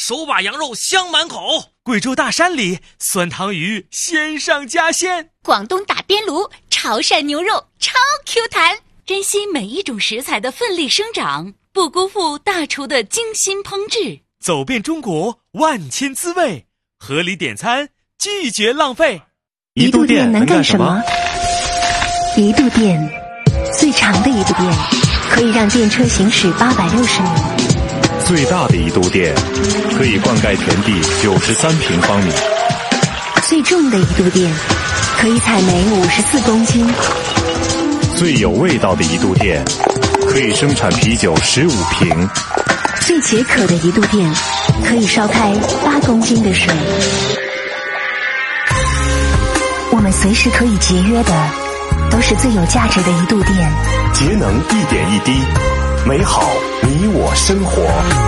手把羊肉香满口； 贵州大山里，酸汤鱼鲜上加鲜； 广东打边炉，潮汕牛肉超 Q 弹。珍惜每一种食材的奋力生长，不辜负大厨的精心烹制。 走遍中国，万千滋味，合理点餐，拒绝浪费。 一度电能干什么？一度电，最长的一度电，可以让电车行驶860米； 最大的一度电，可以灌溉田地93平方米； 最重的一度电，可以采煤54公斤； 最有味道的一度电，可以生产啤酒15瓶； 最解渴的一度电，可以烧开8公斤的水。我们随时可以节约的，都是最有价值的一度电。 节能一点一滴，美好你我生活。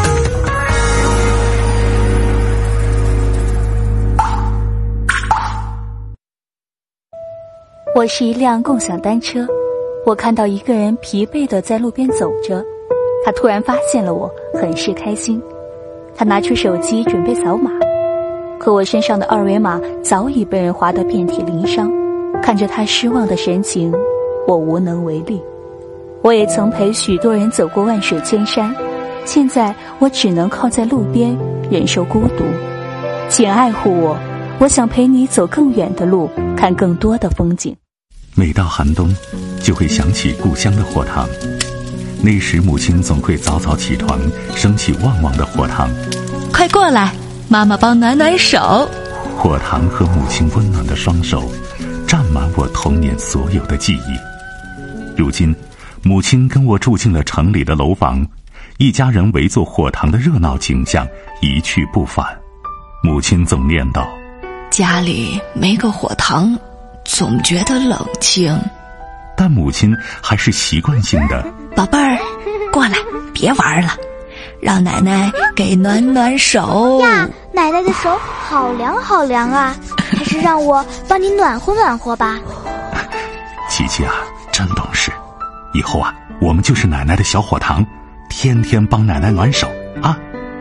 我是一辆共享单车，我看到一个人疲惫地在路边走着，他突然发现了我，很是开心。他拿出手机准备扫码，可我身上的二维码早已被人划得遍体鳞伤。看着他失望的神情，我无能为力。我也曾陪许多人走过万水千山，现在我只能靠在路边忍受孤独。请爱护我，我想陪你走更远的路，看更多的风景。 每到寒冬，就会想起故乡的火塘。那时母亲总会早早起床，升起旺旺的火塘。 快过来，妈妈帮暖暖手。 火塘和母亲温暖的双手，占满我童年所有的记忆。如今，母亲跟我住进了城里的楼房，一家人围坐火塘的热闹景象一去不返。母亲总念叨： 家里没个火塘，总觉得冷清。 但母亲还是习惯性的： 宝贝儿，过来，别玩了，让奶奶给暖暖手呀。奶奶的手好凉好凉啊，还是让我帮你暖和暖和吧。 琪琪啊，真懂事，以后啊，我们就是奶奶的小火塘，天天帮奶奶暖手啊。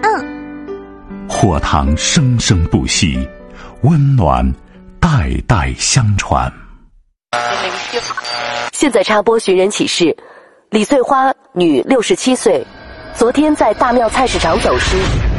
火塘生生不息，温暖代代相传。 现在插播寻人启事：李穗花，女，67岁，昨天在大庙菜市场走失。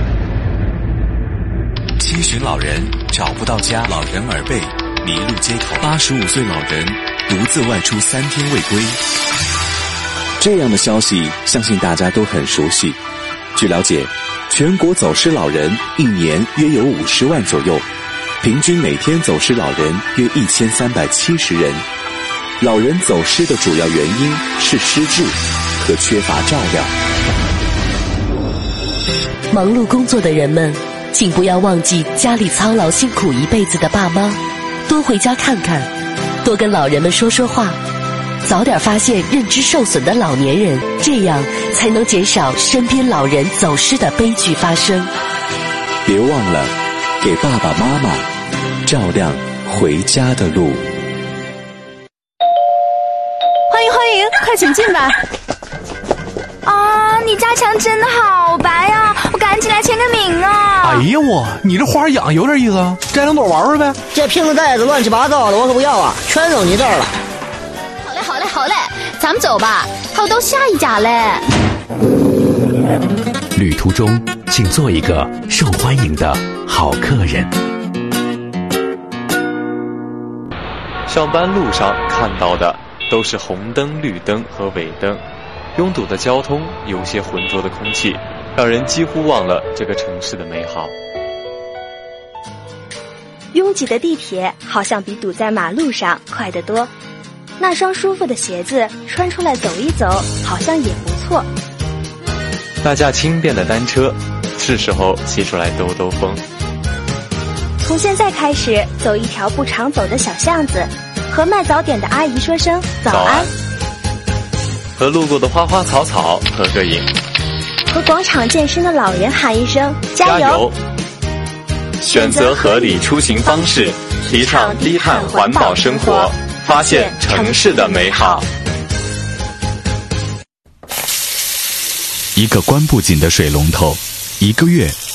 七旬老人找不到家，老人耳背，迷路街头，85岁老人独自外出3天未归。这样的消息，相信大家都很熟悉。据了解，全国走失老人一年约有50万左右，平均每天走失老人约1370人。老人走失的主要原因是失智和缺乏照料。 忙碌工作的人们，请不要忘记家里操劳辛苦一辈子的爸妈，多回家看看，多跟老人们说说话，早点发现认知受损的老年人，这样才能减少身边老人走失的悲剧发生。 别忘了给爸爸妈妈照亮回家的路。 欢迎，快请进吧。 啊，你家墙真的好白啊，我赶紧来签个名啊。 哎呀我，你这花养有点意思啊，摘两朵玩玩呗。 这瓶子袋子乱七八糟的我可不要啊，全扔你这儿了。 好嘞，咱们走吧，还有到下一家嘞。 旅途中请做一个受欢迎的好客人。 上班路上看到的都是红灯、绿灯和尾灯，拥堵的交通，有些浑浊的空气，让人几乎忘了这个城市的美好。 拥挤的地铁好像比堵在马路上快得多，那双舒服的鞋子穿出来走一走，好像也不错。 那架轻便的单车，是时候骑出来兜兜风。 从现在开始，走一条不常走的小巷子，和卖早点的阿姨说声早安， 和路过的花花草草合个影， 和广场健身的老人喊一声加油。 选择合理出行方式，提倡低碳环保生活，发现城市的美好。 一个关不紧的水龙头，1个月